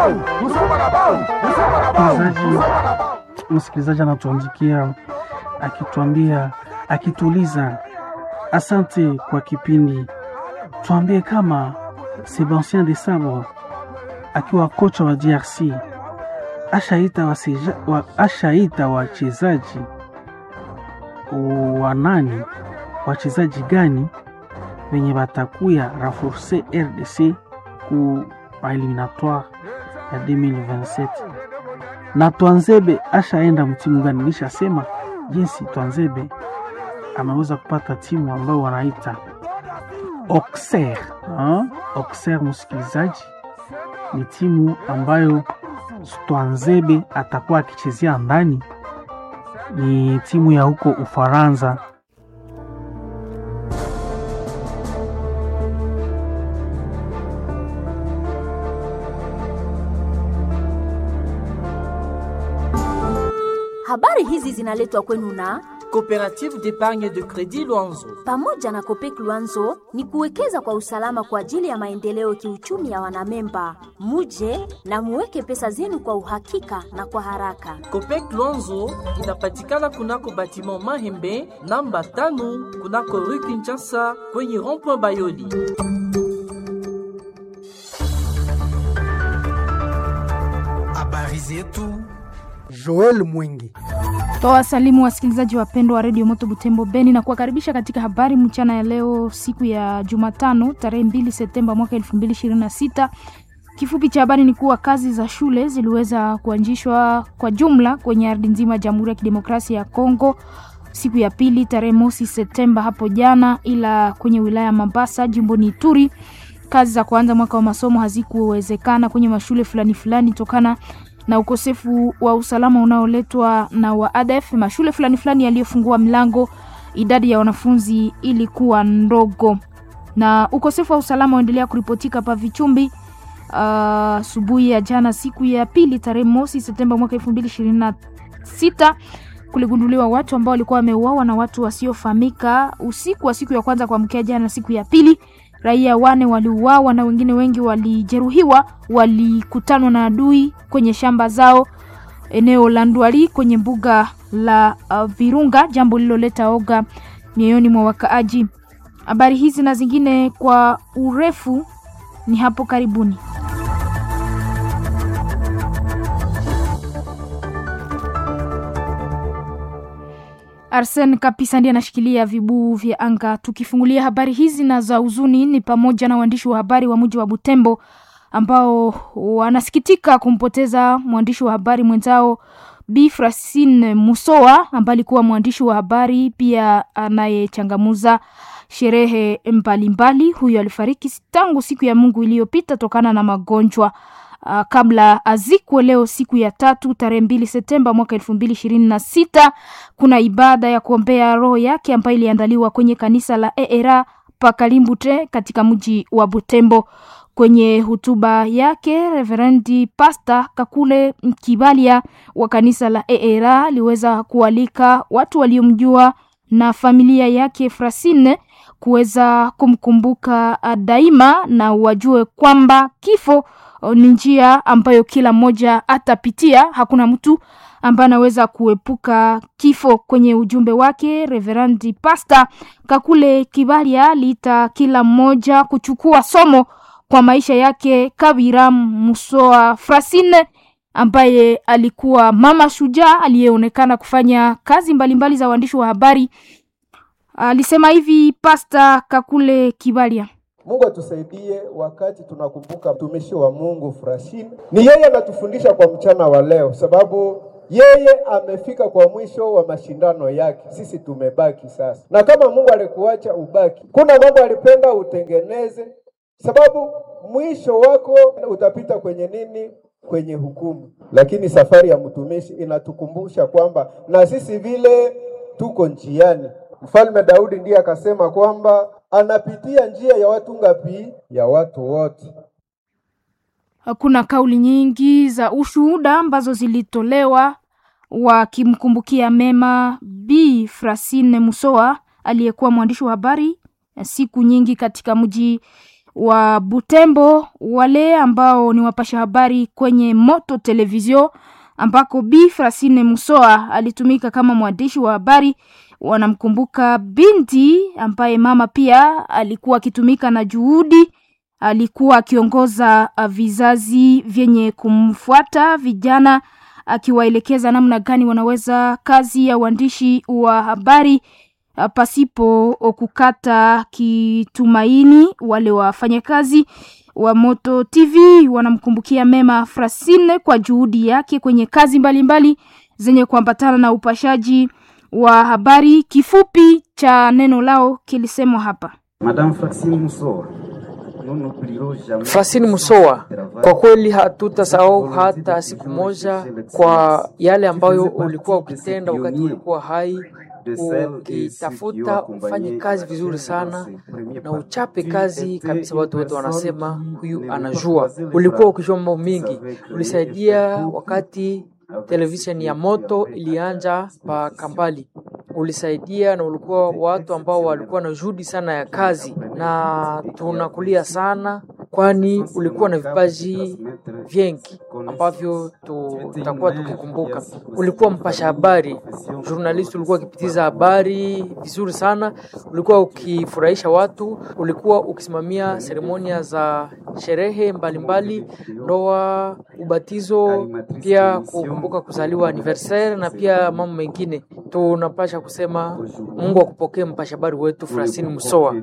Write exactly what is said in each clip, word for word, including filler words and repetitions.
Msikilizaji anatuandikia akituambia, akituuliza asante kwa kipindi, tuambie kama Sebastien de Sabre akiwa kocha wa D R C ashaita waseja, wa, ashaita wachezaji wanani, wachezaji gani wenye batakuya renforcer R D C ku eliminatoire ya deux mille vingt-sept. Na Twanzebe ashaenda mtimu gani? Nishasema jinsi Twanzebe ameweza kupata timu ambayo wanaita Auxerre. Ha? Auxerre, msikilizaji, ni timu ambayo Twanzebe atakuwa akichezea ndani, ni timu ya huko Ufaransa. Habari hizi zinaletwa kwenu na Coopérative d'épargne de crédit Luanzo. Pamoja na Copec Luanzo ni kuwekeza kwa usalama kwa ajili ya maendeleo kiuchumi ya wanamemba. Muje na muweke pesa zenu kwa uhakika na kwa haraka. Copec Luanzo inapatikana kunako batiment Mahembe namba tano kunako Rue Kinshasa kwenye rond-point Bayoli. Habari zetu Joel Mwingi. Tawasalimu wasikilizaji wapendwa wa Radio Moto Butembo Beni na kuwakaribisha katika habari mchana ya leo, siku ya Jumatano tarehe mbili Septemba mwaka elfu mbili ishirini na sita. Kifupi cha habari ni kuwa kazi za shule ziliweza kuanzishwa kwa jumla kwenye ardhi nzima ya Jamhuri ya Kidemokrasia ya Kongo siku ya pili tarehe mosi Septemba hapo jana, ila kwenye wilaya Mambasa jimboni Ituri kazi za kuanza mwaka wa masomo hazikuwezekana kwenye mashule fulani fulani tokana na ukosefu wa usalama unaoletwa na wa A D F. Mashule fulani fulani yaliyofungua milango, idadi ya wanafunzi ilikuwa ndogo. Na ukosefu wa usalama unaendelea kuripotika pa Vichumbi asubuhi uh, ya jana siku ya pili tarehe mosi Septemba mwaka elfu mbili ishirini na sita. Kuligunduliwa watu ambao walikuwa wameuawa na watu wasiofahamika usiku wa siku ya kwanza kuamkia jana siku ya pili. Raia wane waliuawa na wengine wengi walijeruhiwa, walikutanwa na adui kwenye shamba zao eneo la Ndwali kwenye mbuga la uh, Virunga, jambo liloleta oga mioyoni mwa wakaaji. Habari hizi na zingine kwa urefu ni hapo karibuni. Arsene Kapisa ndiye anashikilia vibu vya anga. Tukifungulia habari hizi na za huzuni, ni pamoja na waandishi wa habari wa mji wa Butembo ambao wanasikitika kumpoteza mwandishi wa habari mwenzao Bi Francine Musoa ambaye alikuwa mwandishi wa habari pia anayechangamuza sherehe mbalimbali. Huyo alifariki tangu siku ya Mungu iliyopita tokana na magonjwa. Uh, kabla azikwe leo siku ya tatu tarehe mbili Septemba mwaka elfu mbili ishirini na sita, kuna ibada ya kuombea roho yake ambayo iliandaliwa kwenye kanisa la E R A Pakalimbute katika mji wa Butembo. Kwenye hutuba yake Reverend Pastor Kakule Kibalia wa kanisa la E R A aliweza kualika watu waliomjua na familia yake Francine kuweza kumkumbuka daima na wajue kwamba kifo ni njia ambayo kila mmoja atapitia. Hakuna mtu ambaye anaweza kuepuka kifo. Kwenye ujumbe wake Reverend Pastor Kakule Kibalia aliita kila mmoja kuchukua somo kwa maisha yake Kabira Musoa Francine ambaye alikuwa mama shujaa aliyeonekana kufanya kazi mbalimbali mbali za waandishi wa habari. Alisema hivi Pastor Kakule Kibalia: Mungu atusaidie wakati tunakumbuka mtumishi wa Mungu Francine. Ni yeye anatufundisha kwa mchana wa leo, sababu yeye amefika kwa mwisho wa mashindano yake. Sisi tumebaki sasa. Na kama Mungu alikuacha ubaki, kuna mambo alipenda utengeneze, sababu mwisho wako utapita kwenye nini? Kwenye hukumu. Lakini safari ya mtumishi inatukumbusha kwamba na sisi vile tuko njiani. Mfalme Daudi ndiye akasema kwamba anapitia njia ya watu ngapi? Ya watu wote. Kuna kauli nyingi za ushuhuda ambazo zilitolewa wakimkumbukia mema Bi Francine Musoa aliyekuwa mwandishi wa habari siku nyingi katika mji wa Butembo, wale ambao ni wapasha habari kwenye Moto Television ambako Bi Francine Musoa alitumika kama mwandishi wa habari. Wanamkumbuka binti ambaye mama pia alikuwa akitumika na juhudi, alikuwa akiongoza vizazi vyenye kumfuata vijana, akiwaelekeza namna gani wanaweza kazi ya uandishi wa habari pasipo kukata kitumaini. Wale wafanyakazi wa Moto T V wanamkumbukia mema Francine kwa juhudi yake kwenye kazi mbalimbali mbali zenye kuambatana na upashaji wa habari. Kifupi cha neno lao kilisemwa hapa. Madame Francine Musoa. Francine Musoa, kwa kweli hatutasahau hata siku moja kwa yale ambayo ulikuwa ukitenda wakati ulikuwa hai, ukitafuta ufanye kazi vizuri sana na uchape kazi kabisa. Watu wote wanasema huyu anajua. Ulikuwa ukijua mambo mingi, ulisaidia wakati television ya Moto ilianja pa Kambali, ulisaidia na ulikuwa watu ambao walikuwa na juhudi sana ya kazi, na tunakulia sana kwani ulikuwa na vipaji vingi ambavyo tutakuwa tukikumbuka. Ulikuwa mpasha habari, journalist, ulikuwa ukipitiza habari vizuri sana, ulikuwa ukifurahisha watu, ulikuwa ukisimamia seremonia za sherehe mbalimbali, ndoa, ubatizo, pia kukumbuka kuzaliwa anniversaire na pia mambo mengine. Tunapasha kusema Mungu akupokee mpasha habari wetu Francine Musoa.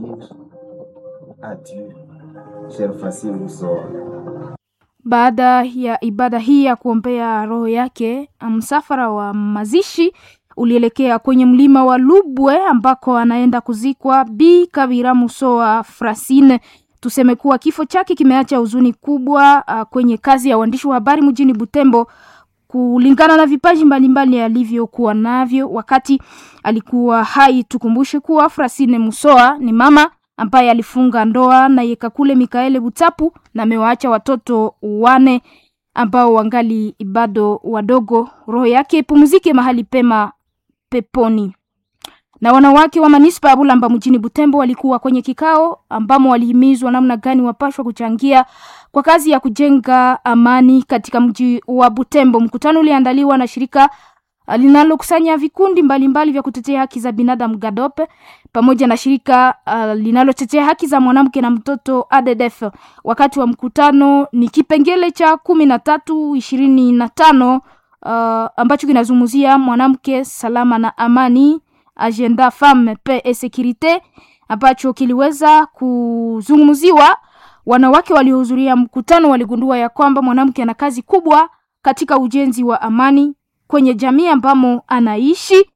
Baada ya ibada hii ya kuombea roho yake, msafara wa mazishi ulielekea kwenye mlima wa Lubwe ambako anaenda kuzikwa Bi Kabira Musoa Francine. Tuseme kuwa kifo chake kimeacha huzuni kubwa uh, kwenye kazi ya uandishi wa habari mjini Butembo, kulingana na vipaji mbalimbali alivyokuwa navyo wakati alikuwa hai. Tukumbushe kuwa Francine Musoa ni mama ambaye alifunga ndoa na Yekakule Mikaele Butapu na amewaacha watoto wane ambao wangali bado wadogo. Roho yake ipumzike mahali pema peponi. Na wanawake wa manispa ya Bulamba mjini Butembo walikuwa kwenye kikao ambamo walihimizwa namna gani wapashwa kuchangia kwa kazi ya kujenga amani katika mji wa Butembo. Mkutano uliandaliwa na shirika linalokusanya vikundi mbalimbali mbali vya kutetea haki za binadamu Gadope pamoja na shirika uh, linalotetea haki za mwanamke na mtoto A D D F. Wakati wa mkutano ni kipengele cha kumi na tatu ishirini na tano uh, ambacho kinazungumzia mwanamke, salama na amani, agenda femme paix et sécurité, ambacho kiliweza kuzungumziwa. Wanawake waliohudhuria mkutano waligundua ya kwamba mwanamke ana kazi kubwa katika ujenzi wa amani kwenye jamii ambamo anaishi.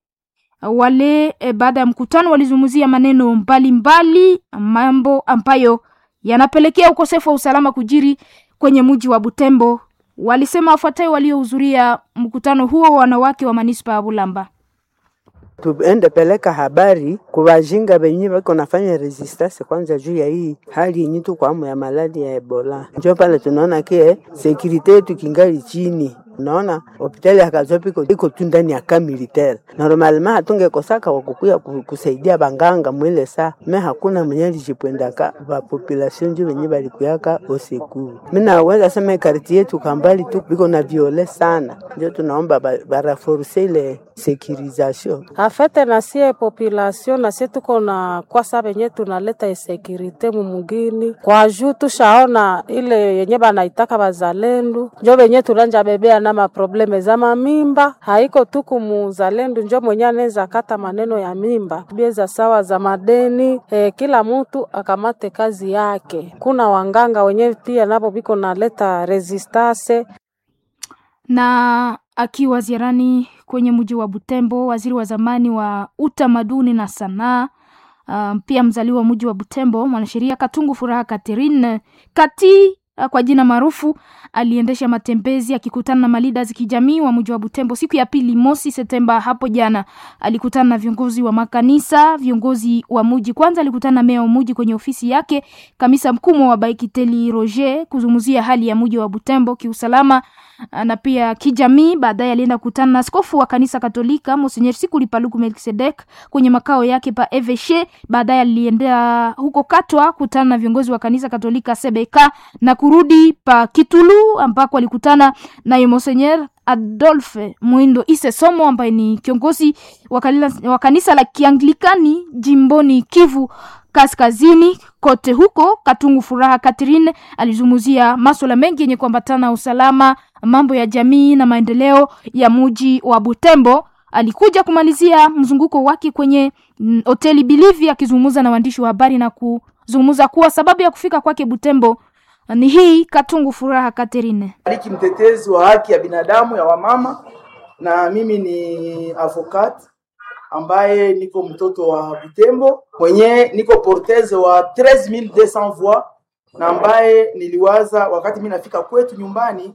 Wale e, baada ya mkutano walizungumzia maneno mbalimbali, mambo ambayo yanapelekea ukosefu wa usalama kujiri kwenye mji wa Butembo. Walisema wafuatayo waliohudhuria mkutano huo, wanawake wa manispa ya Bulamba. Tuende peleka habari kwa wajinga benye bako nafanya resistance kwanza juu ya hii hali yenye tu kwa amu ya maladi ya Ebola. Ndio pale tunaona kie security yetu kingali chini. Unaona hospitali ya Kazopiko iko tu ndani ya kambi militaire. Normalement hatungekosaka wakukuya kusaidia banganga mwele saa. Me hakuna mwenye alijipendaka wa population juu wenye balikuyaka oseku. Mimi naweza sema karti yetu Kambali tu biko na viole sana. Ndio tunaomba baraforce ile sécurisation. Afete na sie population na sie tuko na kwa sababu yenye tunaleta insecurity mumugini. Kwa juu tushaona ile yenye banaitaka bazalendo. Ndio wenye tulanja bebea na maprobleme za mamimba. Haiko tu kumuzalendo ndio mwenye anaweza kata maneno ya mimba. Bieza sawa za madeni, eh, kila mtu akamate kazi yake. Kuna wanganga wenye pia nabo biko naleta resistance. Na akiwa ziarani kwenye mji wa Butembo, waziri wa zamani wa utamaduni na sanaa, uh, pia mzaliwa mji wa Butembo, mwanasheria Katungu Furaha Catherine Kati uh, kwa jina maarufu, aliendesha matembezi akikutana na malidas kijamii wa mji wa Butembo siku ya pili mosi Septemba hapo jana. Alikutana na viongozi wa makanisa, viongozi wa mji. Kwanza alikutana na meya wa mji kwenye ofisi yake, kamisa mkuu wa Baikiteli Roger, kuzungumzia hali ya mji wa Butembo kiusalama na pia kijamii. Baadaye alienda kukutana na askofu wa kanisa Katolika Monseigneur Sikuli Paluku Melkisedek kwenye makao yake pa Eveshe. Baadaye aliendea huko Katwa kukutana na viongozi wa kanisa Katolika C B K na kurudi pa Kitulu ambako alikutana na Monseigneur Adolphe Muindo Ise Somo ambaye ni kiongozi wa kanisa la Kianglikani jimboni Kivu Kaskazini. Kote huko Katungu Furaha Catherine alizungumzia masuala mengi yenye kuambatana usalama, mambo ya jamii na maendeleo ya mji wa Butembo. Alikuja kumalizia mzunguko wake kwenye hoteli Bilivi akizungumza na waandishi wa habari na kuzungumza kuwa sababu ya kufika kwake Butembo ni hii. Katungu Furaha Catherine aliki mtetezi wa haki ya binadamu ya wamama, na mimi ni avocat ambaye niko mtoto wa Butembo, mwenye niko porteze wa treize mille deux cents voix, na ambaye niliwaza wakati mimi nafika kwetu nyumbani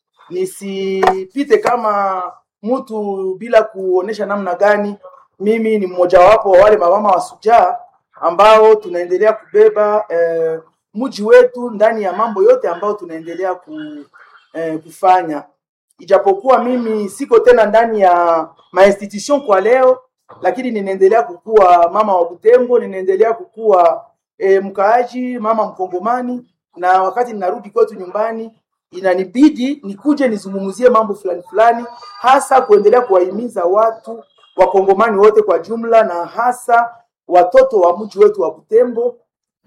nisipite kama mtu bila kuonesha namna gani mimi ni mmoja wapo wa wale mama wa sujaa ambao tunaendelea kubeba eh, mji wetu ndani ya mambo yote ambao tunaendelea ku, eh, kufanya. Ijapokuwa mimi siko tena ndani ya ma institution kwa leo, lakini ninaendelea kukua mama wa Butembo, ninaendelea kukua e, mkaaji mama mkongomani, na wakati ninarudi kwetu nyumbani inanibidi nikuje nizungumzie mambo fulani fulani, hasa kuendelea kuwahimiza watu wakongomani wote kwa jumla na hasa watoto wa mji wetu wa Butembo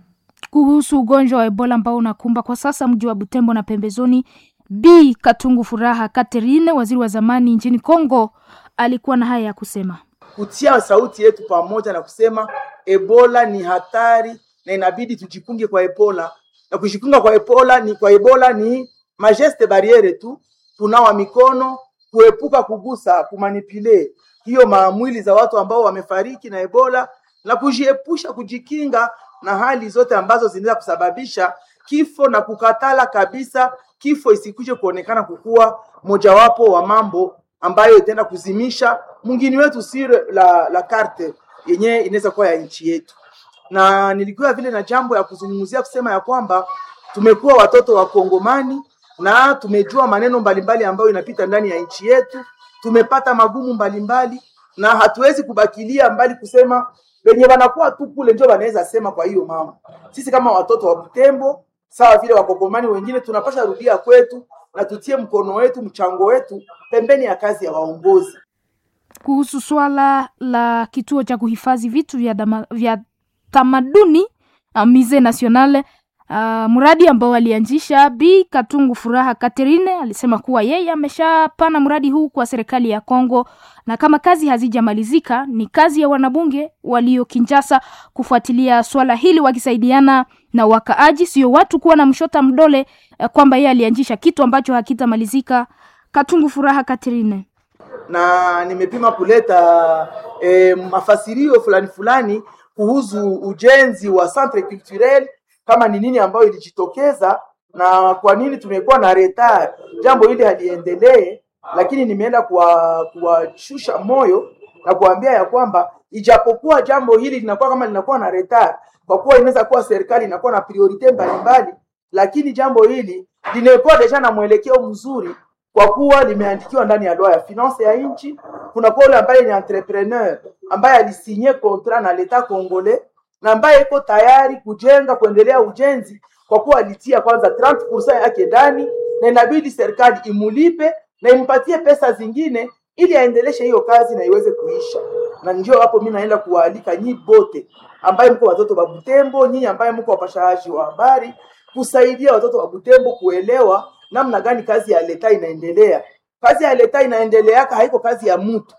kuhusu ugonjwa wa Ebola ambao unakumba kwa sasa mji wa Butembo na pembezoni. Bi Katungu Furaha Catherine, waziri wa zamani nchini Kongo, alikuwa na haya ya kusema. Kutia sauti yetu pamoja na kusema Ebola ni hatari na inabidi tujikunge kwa Ebola. Na kujikunga kwa Ebola ni kwa Ebola ni majeste barriere tu, tunawa mikono, kuepuka kugusa, kumanipule hiyo maamwili za watu ambao wamefariki na Ebola, na kujiepusha kujikinga na hali zote ambazo zinaweza kusababisha kifo, na kukatala kabisa kifo isikuje kuonekana kukua mojawapo wa mambo ambayo itaenda kuzimisha mwingine wetu sire la la karte yenye inaweza kuwa ya nchi yetu. Na nilikuwa vile na jambo ya kuzungumzia kusema ya kwamba tumekuwa watoto wa Kongomani na tumejua maneno mbalimbali ambayo inapita ndani ya nchi yetu, tumepata magumu mbalimbali na hatuwezi kubakilia mbali kusema wenye wanakuwa tu kule ndio wanaweza sema. Kwa hiyo mama, sisi kama watoto wa Butembo sawa vile wakongomani wengine tunapaswa rudia kwetu na tutie mkono wetu, mchango wetu pembeni ya kazi ya waongozi. Kuhusu swala la kituo cha kuhifadhi vitu vya, dama, vya tamaduni uh, Musée National, uh, mradi ambao alianzisha Bi Katungu Furaha Catherine alisema kuwa yeye ameshapana mradi huu kwa serikali ya Kongo, na kama kazi hazijamalizika ni kazi ya wanabunge walio Kinshasa kufuatilia swala hili wakisaidiana na wakaaji, sio watu kuwa na mshota mdole uh, kwamba yeye alianzisha kitu ambacho hakitamalizika. Katungu Furaha Catherine: na nimepima kuleta e, mafasirio fulani fulani kuhusu ujenzi wa centre culturel, kama ni nini ambayo ilijitokeza na kwa nini tumekuwa na retard jambo hili haliendelee. Lakini nimeenda kwa kuwashusha moyo na kuambia ya kwamba ijapokuwa jambo hili linakuwa kama linakuwa na retard, kwa kuwa inaweza kuwa serikali inakuwa na priorite mbalimbali, lakini jambo hili linakuwa deja na mwelekeo mzuri kwa kuwa limeandikiwa ndani ya loi ya finance ya nchi. Kuna kwa yule ambaye ni entrepreneur ambaye alisinye contrat na l'Etat Congolais na ambaye iko tayari kujenga kuendelea ujenzi, kwa kuwa alitia kwanza thelathini percent yake ndani, na inabidi serikali imulipe na impatie pesa zingine ili aendeleshe hiyo kazi na iweze kuisha. Na ndio hapo mimi naenda kuwaalika nyinyi bote ambaye mko watoto wa Butembo, nyinyi ambaye mko wapashaji wa habari, kusaidia watoto wa Butembo kuelewa namna gani kazi ya leta inaendelea. Kazi ya leta inaendelea, haiko kazi ya mtu.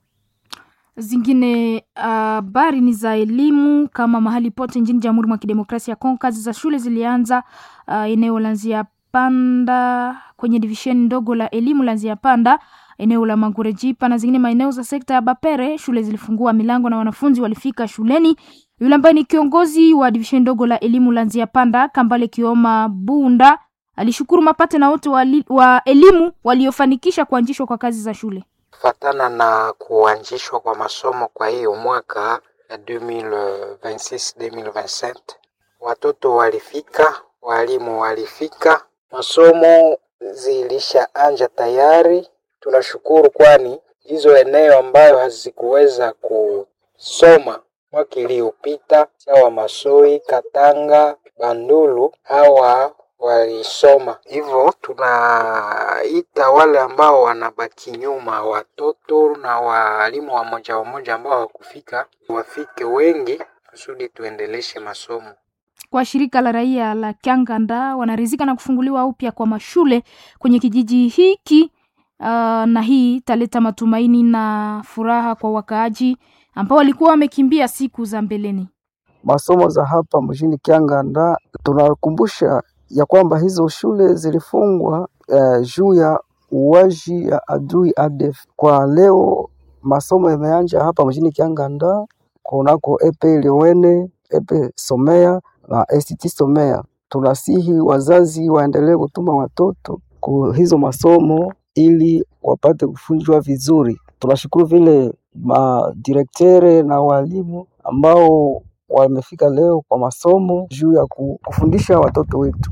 Zingine habari uh, ni za elimu. Kama mahali pote nchini Jamhuri ya Kidemokrasia ya Kongo, kazi za shule zilianza uh, eneo la Nzia Panda kwenye division ndogo la elimu la Nzia Panda, eneo la Magurejipa na zingine maeneo za sekta ya Bapere. Shule zilifungua milango na wanafunzi walifika shuleni. Yule ambaye ni kiongozi wa division ndogo la elimu la Nzia Panda, Kambale Kioma Bunda, alishukuru mapate na wote wa, wa elimu waliofanikisha kuanzishwa kwa kazi za shule. Fatana na kuanzishwa kwa masomo kwa hiyo mwaka ya elfu mbili ishirini na sita elfu mbili ishirini na saba, watoto walifika, walimu walifika, masomo zilishaanja tayari. Tunashukuru kwani hizo eneo ambayo hazikuweza kusoma mwaka iliyopita sawa Masoi, Katanga, Bandulu hawa walisoma. Hivyo tunaita wale ambao wanabaki nyuma, watoto na walimu wa moja wa moja ambao hawakufika wafike wengi kusudi tuendeleshe masomo. Kwa shirika la raia la Kyanganda wanarizika na kufunguliwa upya kwa mashule kwenye kijiji hiki uh, na hii taleta matumaini na furaha kwa wakaaji ambao walikuwa wamekimbia siku za mbeleni. Masomo za hapa mjini Kyanganda tunakumbusha ya kwamba hizo shule zilifungwa uh, juu ya uwaji ya adui A D F. Kwa leo masomo yameanza hapa mjini Kyanganda kunako epe liwene, epe somea na S T somea. Tunasihi wazazi waendelee kutuma watoto kwa hizo masomo ili wapate kufunzwa vizuri. Tunashukuru vile madirektere na walimu ambao wamefika leo kwa masomo juu ya kufundisha watoto wetu.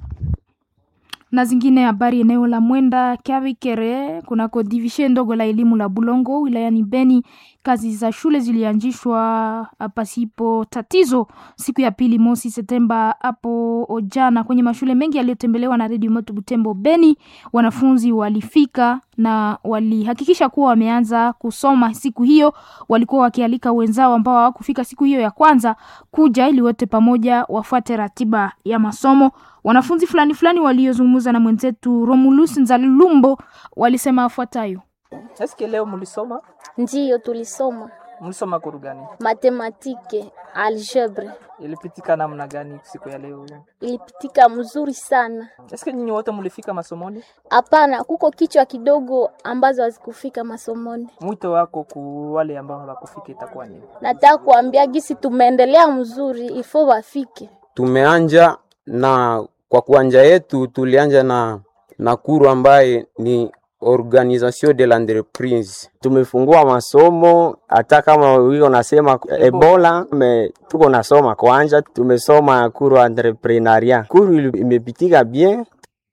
Na zingine habari eneo la Mwenda Kiabikere kunako division ndogo la elimu la Bulongo wilayani Beni, kazi za shule zilianzishwa pasipo tatizo siku ya pili mosi Septemba hapo jana kwenye mashule mengi yaliyotembelewa na Radio Moto Butembo Beni. Wanafunzi walifika na walihakikisha kuwa wameanza kusoma siku hiyo. Walikuwa wakialika wenzao ambao hawakufika siku hiyo ya kwanza kuja ili wote pamoja wafuate ratiba ya masomo. Wanafunzi fulani fulani waliozungumza na mwenzetu Romulus Nzalulumbo walisema afuatayo. Eske leo mlisoma? Ndiyo tulisoma. Mlisoma kuru gani? Matematike, algebre. Ilipitika namna gani siku ya leo? Ilipitika mzuri sana. Eske nyinyi wote mlifika masomoni? Hapana, kuko kichwa kidogo ambazo hazikufika masomoni. Mwito wako ku wale ambao hawakufika itakuwa nini? Nataka kuambia gisi tumeendelea mzuri, ifo wafike. Tumeanja na kwa kuanja yetu tulianja na na kuru ambaye ni Organisation de l'entreprise. Tumefungua masomo hata kama wiko nasema Ebola, me tuko nasoma kwanza, tumesoma kuru entrepreneuria. Kuru imepitika bien.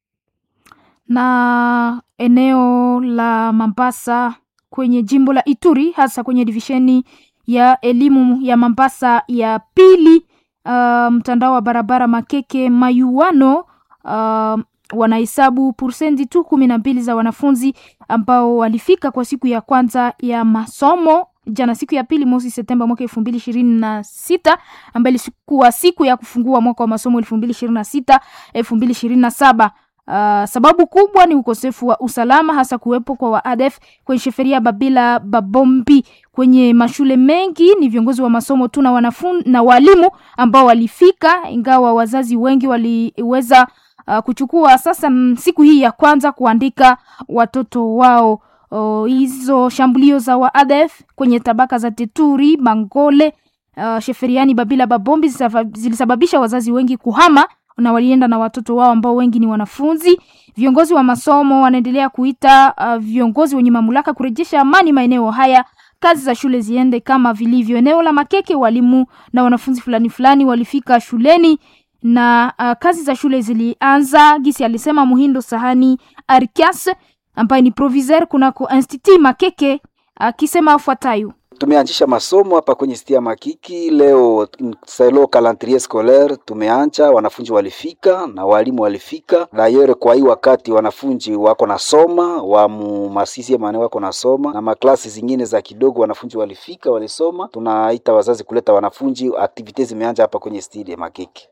Na eneo la Mambasa kwenye jimbo la Ituri, hasa kwenye divisheni ya elimu ya Mambasa ya pili, uh, mtandao wa barabara Makeke Mayuano uh, wanahesabu percenti tu kumi na mbili za wanafunzi ambao walifika kwa siku ya kwanza ya masomo jana siku ya pili mosi Septemba mwaka elfu mbili ishirini na sita, ambayo ilikuwa siku ya kufungua mwaka wa masomo elfu mbili ishirini na sita elfu mbili ishirini na saba. Uh, sababu kubwa ni ukosefu wa usalama, hasa kuwepo kwa wa A D F kwenye sheferia Babila Babombi. Kwenye mashule mengi ni viongozi wa masomo tu na wanafunzi na walimu ambao walifika, ingawa wazazi wengi waliweza uh, kuchukua sasa siku hii ya kwanza kuandika watoto wao. Uh, hizo shambulio za wa A D F kwenye tabaka za Teturi, Mangole, uh, sheferiani Babila Babombi zilisababisha wazazi wengi kuhama na walienda na watoto wao ambao wengi ni wanafunzi. Viongozi wa masomo wanaendelea kuita uh, viongozi wenye mamlaka kurejesha amani maeneo haya, kazi za shule ziende kama vilivyo. Eneo la Makeke walimu na wanafunzi fulani fulani walifika shuleni na uh, kazi za shule zilianza. Gisi alisema Muhindo Sahani Arikias ambaye ni proviseur kunako Institut Makeke akisema afuatayo. Tumeanzisha masomo hapa kwenye stia Makiki leo, selo calendrier scolaire tumeanza, wanafunzi walifika na walimu walifika. Dayere kwa hii wakati wanafunzi wako nasoma, wa masisi ya maana wako nasoma na maklasi zingine za kidogo wanafunzi walifika walisoma. Tunaita wazazi kuleta wanafunzi, activities zimeanza hapa kwenye stia Makiki.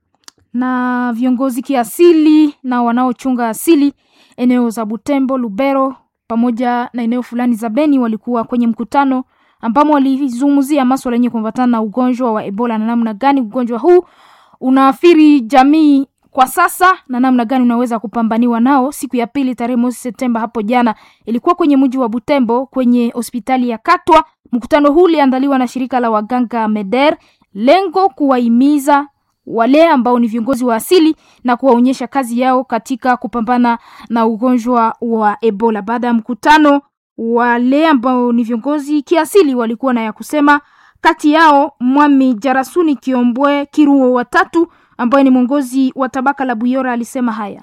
Na viongozi kiasili na wanaochunga asili eneo za Butembo, Lubero pamoja na eneo fulani za Beni walikuwa kwenye mkutano ambamo walizungumzia masuala yenye kuambatana na ugonjwa wa Ebola na namna gani ugonjwa huu unaathiri jamii kwa sasa na namna gani unaweza kupambaniwa nao. Siku ya pili tarehe mosi Septemba hapo jana ilikuwa kwenye mji wa Butembo kwenye hospitali ya Katwa. Mkutano huu uliandaliwa na shirika la waganga Meder, lengo kuwahimiza wale ambao ni viongozi wa asili na kuwaonyesha kazi yao katika kupambana na ugonjwa wa Ebola. Baada ya mkutano, wale ambao ni viongozi kiasili walikuwa na ya kusema. Kati yao Mwami Jarasuni Kiombwe Kiruo watatu ambaye ni mwongozi wa tabaka la Buyora alisema haya.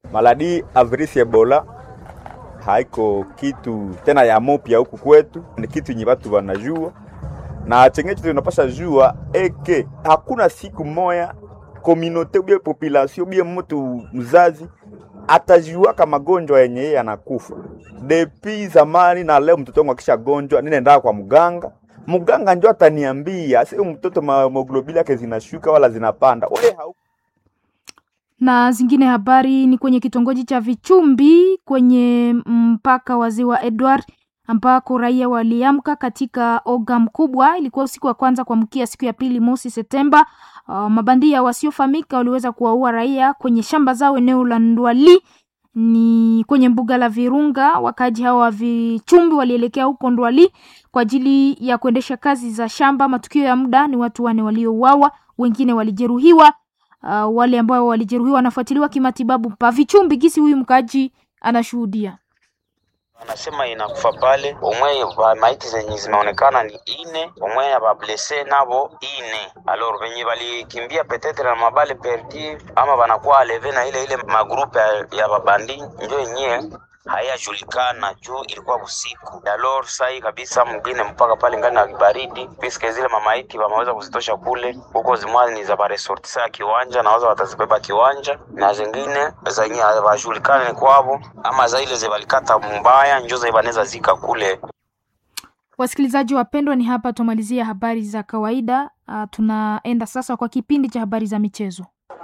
Maladi avirisi Ebola haiko kitu tena ya mopya huku kwetu, ni kitu yenye watu wanajua, na chenyecho tunapasha jua eke hakuna siku moya community bia population bia mtu mzazi atajua kama magonjwa yenye yeye anakufa. Depi zamani na leo mtoto wangu akisha gonjwa ninaenda kwa mganga. Mganga njoo ataniambia sio mtoto hemoglobin yake zinashuka wala zinapanda. Wewe hau Na zingine habari ni kwenye kitongoji cha Vichumbi kwenye mpaka wa Ziwa Edward ambako raia waliamka katika oga mkubwa. Ilikuwa usiku wa kwanza kuamkia siku ya pili mosi Septemba. Uh, mabandia wasiofahamika waliweza kuwaua raia kwenye shamba zao eneo la Ndwali ni kwenye mbuga la Virunga. Wakaji hawa wa Vichumbi walielekea huko Ndwali kwa ajili ya kuendesha kazi za shamba. Matukio ya muda ni watu wane waliouawa, wengine walijeruhiwa. Uh, wale ambao walijeruhiwa wanafuatiliwa kimatibabu pa Vichumbi. Gisi huyu mkaji anashuhudia. Wanasema inakufa pale, umwe wa maiti zenye zimeonekana ni ine, umwe ya bablese nabo ine. Alors venye walikimbia petetre na mabale perdi ama wanakuwa aleve na ile ile magrupe ya babandi ndio yenyewe hayajulikana juu ilikuwa usiku. Alors sai kabisa mwingine mpaka pale ngani na baridi, piske zile mamaiti wameweza kuzitosha kule. Huko zimwani ni za baresortisa ya kiwanja na waza watazibeba kiwanja, na zingine zenye hawajulikana ni kwao ama za ile zibalikata mbaya njoo zibaneza zika kule. Wasikilizaji wapendwa, ni hapa tumalizia habari za kawaida. Uh, tunaenda sasa kwa kipindi cha habari za michezo.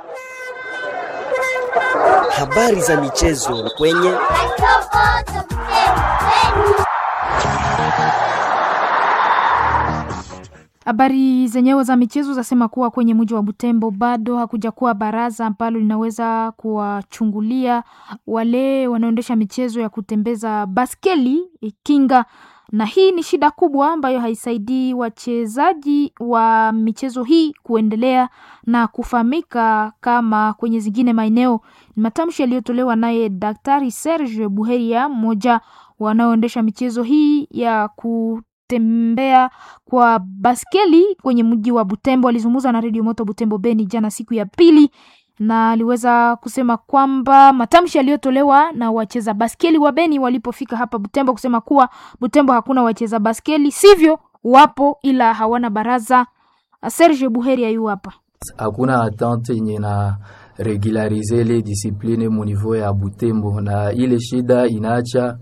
Habari za michezo kwenye Habari zenyewe za michezo zasema kuwa kwenye mji wa Butembo bado hakuja kuwa baraza ambalo linaweza kuwachungulia wale wanaoendesha michezo ya kutembeza baskeli kinga, na hii ni shida kubwa ambayo haisaidii wachezaji wa michezo hii kuendelea na kufahamika kama kwenye zingine maeneo. Ni matamshi yaliyotolewa naye Daktari Serge Buheria, mmoja wanaoendesha michezo hii ya kutembea kwa baskeli kwenye mji wa Butembo. Alizungumza na Radio Moto Butembo Beni jana siku ya pili, na aliweza kusema kwamba matamshi yaliyotolewa na wacheza baskeli wa Beni walipofika hapa Butembo kusema kuwa Butembo hakuna wacheza baskeli, sivyo, wapo ila hawana baraza. Serge Buheria yu hapa. Hakuna attente yenye na regularize le discipline mu niveau ya Butembo, na ile shida inaacha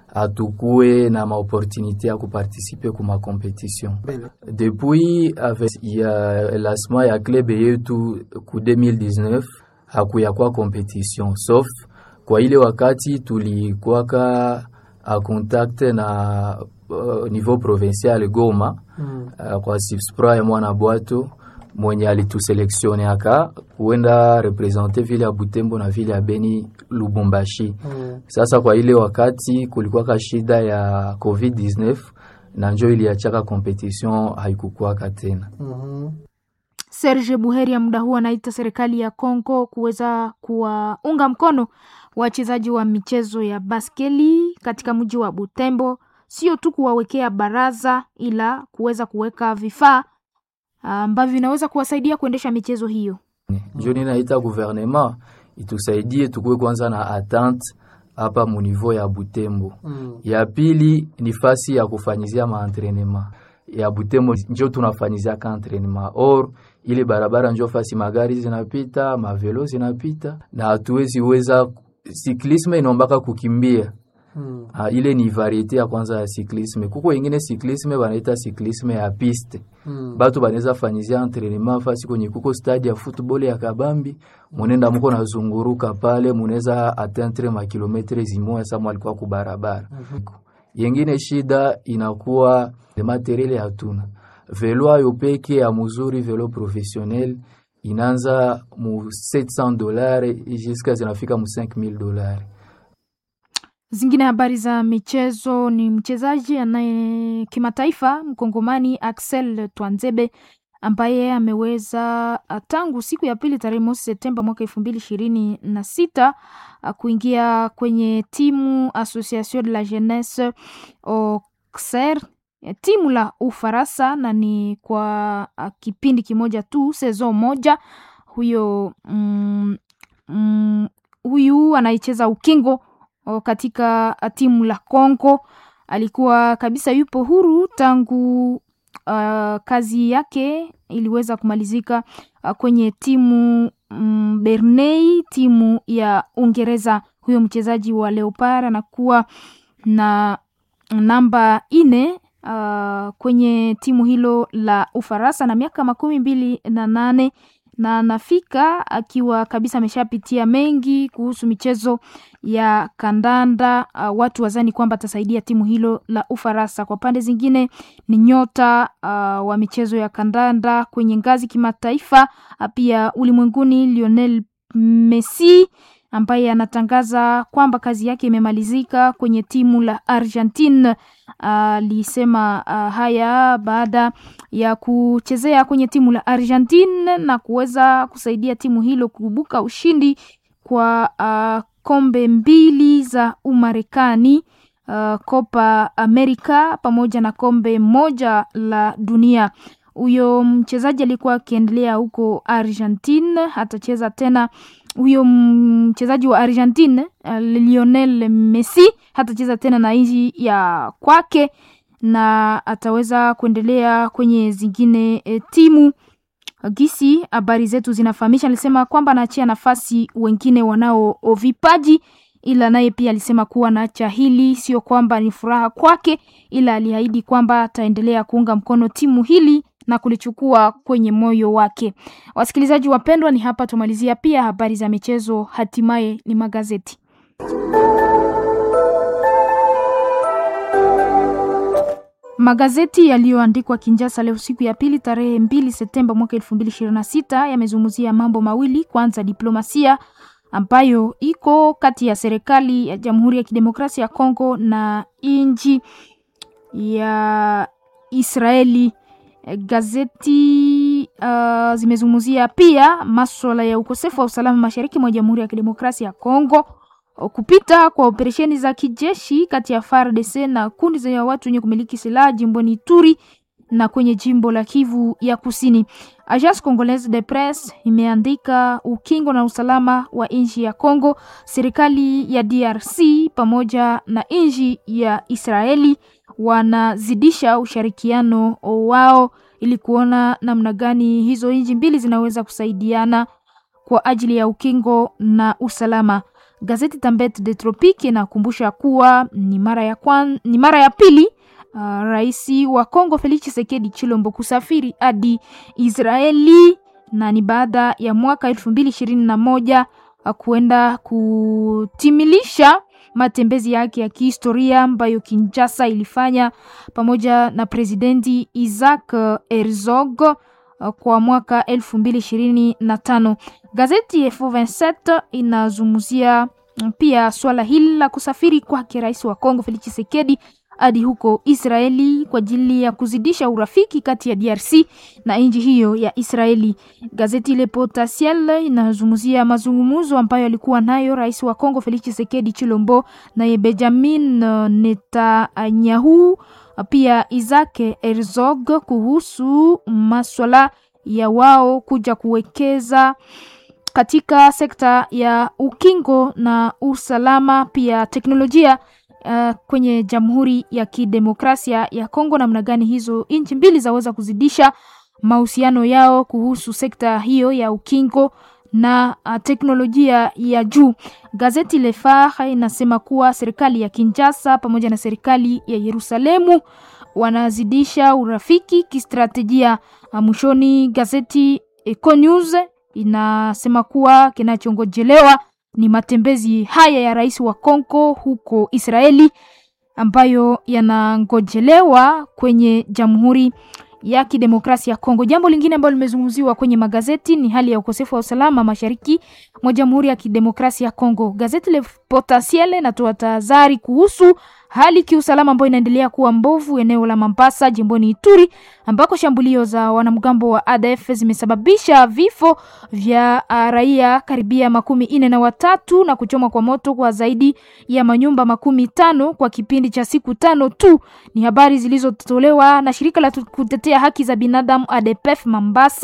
atukue na ma opportunité ya kuparticiper kuma competition. Depuis avec ya lancement ya club yetu ku deux mille dix-neuf hakuya kwa competition, sauf kwa ile wakati tulikuwaka a contact na uh, niveau provincial Goma, mm. uh, kwa Sipspra ya mwana Bwato mwenye alituselektione aka kuenda representer vile ya Butembo na vile ya Beni Lubumbashi. Mm. Sasa kwa ile wakati kulikuwa ka shida ya covid dix-neuf na njoo iliachaka competition haikukuwa tena. Mm-hmm. Serge Buheria muda huu anaita serikali ya Kongo kuweza kuwaunga mkono wachezaji wa michezo ya baskeli katika mji wa Butembo, sio tu kuwawekea baraza ila kuweza kuweka vifaa ambavyo vinaweza kuwasaidia kuendesha michezo hiyo. Njoo ninaita gouvernement itusaidie tukue kwanza na attente hapa mu niveau ya Butembo. Mm. Ya pili ni fasi ya kufanyizia maentraînement. Ya Butembo njoo tunafanyizia ka entraînement. Or ile barabara njoo fasi magari zinapita, mavelo zinapita na hatuwezi weza, cyclisme inombaka kukimbia. Hmm. Ha, ile ni variete ya kwanza ya cyclisme. Kuko wengine cyclisme wanaita cyclisme ya piste. Hmm. Batu banaweza fanyizia entraînement fasi kwenye kuko stade ya football ya Kabambi, munenda mko na zunguruka pale, munaweza atteindre ma kilometre zimoya sama alikuwa ku barabara. Hmm. Yengine shida inakuwa de materiel hatuna. Velo ayo peke ya muzuri, velo professionnel inaanza mu sept cents dollars jusqu'à zinafika mu cinq mille dollars. Zingine habari za michezo ni mchezaji anaye kimataifa Mkongomani Axel Twanzebe ambaye ameweza tangu siku ya pili tarehe mosi Septemba mwaka elfu mbili ishirini na sita kuingia kwenye timu Association de la Jeunesse Auxerre, timu la Ufaransa, na ni kwa kipindi kimoja tu, saison moja. Huyo mm, mm, huyu anaicheza ukingo katika timu la Kongo alikuwa kabisa yupo huru tangu uh, kazi yake iliweza kumalizika uh, kwenye timu um, Bernay, timu ya Uingereza. Huyo mchezaji wa Leopard anakuwa na namba ine uh, kwenye timu hilo la Ufaransa na miaka makumi mbili na nane na nafika akiwa kabisa ameshapitia mengi kuhusu michezo ya kandanda. Uh, watu wazani kwamba atasaidia timu hilo la Ufaransa. Kwa pande zingine ni nyota uh, wa michezo ya kandanda kwenye ngazi kimataifa uh, pia ulimwenguni, Lionel Messi ambaye anatangaza kwamba kazi yake imemalizika kwenye timu la Argentina. Alisema uh, uh, haya baada ya kuchezea kwenye timu la Argentina na kuweza kusaidia timu hilo kubuka ushindi kwa uh, kombe mbili za Umarekani, uh, Copa America pamoja na kombe moja la dunia. Huyo mchezaji alikuwa akiendelea huko Argentina, atacheza tena. Huyo mchezaji wa Argentina uh, Lionel Messi hatacheza tena na nchi ya kwake na ataweza kuendelea kwenye zingine e, timu. Gisi habari zetu zinafahamisha, alisema kwamba anaachia nafasi wengine wanao vipaji, ila naye pia alisema kuwa naacha hili sio kwamba ni furaha kwake, ila aliahidi kwamba ataendelea kuunga mkono timu hili na kulichukua kwenye moyo wake. Wasikilizaji wapendwa, ni hapa tumalizia pia habari za michezo, hatimaye ni magazeti. Magazeti yaliyoandikwa Kinshasa leo siku ya pili tarehe mbili Septemba mwaka elfu mbili ishirini na sita yamezungumzia mambo mawili. Kwanza, diplomasia ambayo iko kati ya serikali ya Jamhuri ya Kidemokrasia ya Kongo na nchi ya Israeli. Gazeti uh, zimezungumzia pia masuala ya ukosefu wa usalama mashariki mwa Jamhuri ya Kidemokrasia ya Kongo, kupita kwa operesheni za kijeshi kati ya F A R D C na kundi za watu wenye kumiliki silaha jimboni Ituri na kwenye jimbo la Kivu ya Kusini. Agence Congolaise de Presse imeandika ukingo na usalama wa nchi ya Kongo, serikali ya D R C pamoja na nchi ya Israeli wanazidisha ushirikiano wao ili kuona namna gani hizo nchi mbili zinaweza kusaidiana kwa ajili ya ukingo na usalama. Gazeti Tambet de Tropique inakumbusha kuwa ni mara ya kwan, ni mara ya pili uh, rais wa Kongo Felix Tshisekedi Chilombo kusafiri hadi Israeli, na ni baada ya mwaka elfu mbili ishirini na moja uh, kuenda kutimilisha matembezi yake ya kihistoria ambayo Kinshasa ilifanya pamoja na presidenti Isaac Herzog uh, kwa mwaka elfu mbili ishirini na tano. Gazeti F vingt sept inazungumzia pia swala hili la kusafiri kwa rais wa Kongo Felix Tshisekedi hadi huko Israeli kwa ajili ya kuzidisha urafiki kati ya D R C na nchi hiyo ya Israeli. Gazeti Le Potentiel inazungumzia mazungumzo ambayo alikuwa nayo rais wa Kongo Felix Tshisekedi Chilombo na Benjamin Netanyahu pia Isaac Herzog kuhusu masuala ya wao kuja kuwekeza katika sekta ya ukingo na usalama pia teknolojia uh, kwenye Jamhuri ya Kidemokrasia ya Kongo, namna gani hizo nchi mbili zaweza kuzidisha mahusiano yao kuhusu sekta hiyo ya ukingo na uh, teknolojia ya juu. Gazeti Le Phare inasema kuwa serikali ya Kinshasa pamoja na serikali ya Yerusalemu wanazidisha urafiki kistrategia. Uh, mwishoni gazeti Eco News inasema kuwa kinachongojelewa ni matembezi haya ya rais wa Kongo huko Israeli ambayo yanangojelewa kwenye Jamhuri ya Kidemokrasia ya Kongo. Jambo lingine ambalo limezungumziwa kwenye magazeti ni hali ya ukosefu wa usalama mashariki mwa Jamhuri ya Kidemokrasia ya Kongo. Gazeti Le Potentiel inatoa tahadhari kuhusu hali kiusalama ambayo inaendelea kuwa mbovu eneo la Mambasa jimboni Ituri, ambako shambulio za wanamgambo wa A D F zimesababisha vifo vya raia karibia makumi ine na watatu na kuchoma kwa moto kwa zaidi ya manyumba makumi tano kwa kipindi cha siku tano tu. Ni habari zilizotolewa na shirika la kutetea haki za binadamu A D P F Mambasa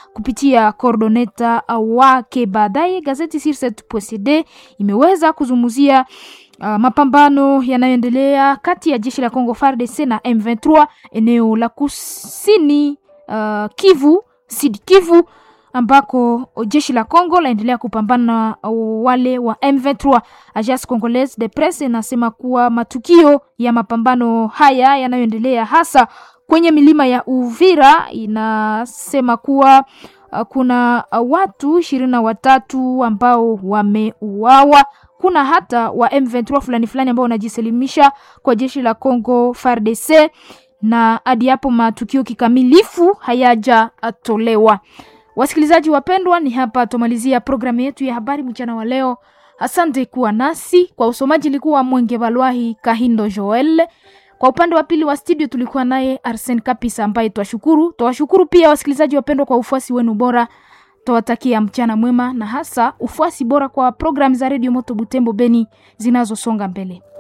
kupitia coordoneta wake. Baadaye gazeti Sirset P C D imeweza kuzungumzia uh, mapambano yanayoendelea kati ya jeshi la Kongo F A R D C na M ishirini na tatu eneo la kusini uh, Kivu, Sud Kivu, ambako jeshi la Kongo laendelea kupambana na wale wa M ishirini na tatu. Agence Congolaise de Presse inasema kuwa matukio ya mapambano haya yanayoendelea hasa kwenye milima ya Uvira, inasema kuwa uh, kuna uh, watu ishirini na watatu ambao wameuawa. Kuna hata wa M ishirini na tatu fulani fulani ambao wanajisalimisha kwa jeshi la Kongo F A R D C, na hadi hapo matukio kikamilifu hayaja atolewa. Wasikilizaji wapendwa, ni hapa tumalizia programu yetu ya habari mchana wa leo. Asante kuwa nasi. Kwa usomaji likuwa Mwenge Balwahi Kahindo Joel. Kwa upande wa pili wa studio tulikuwa naye Arsene Kapisa ambaye twashukuru. Twashukuru pia wasikilizaji wapendwa kwa ufuasi wenu bora. Twawatakia mchana mwema na hasa ufuasi bora kwa programu za Radio Moto Butembo Beni zinazosonga mbele.